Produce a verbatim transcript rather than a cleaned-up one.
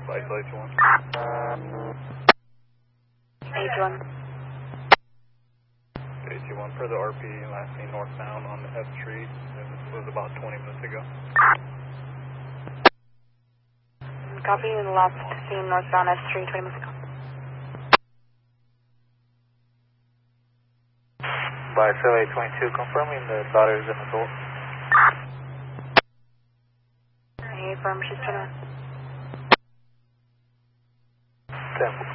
Isolate two one. eight one. eight two one for the R P, last seen northbound on the F Street. This was about twenty minutes ago. Copy, last seen northbound F Street twenty minutes ago. By S L A twenty-two, confirming the daughter is an adult. Hey, firm, she's turning. ten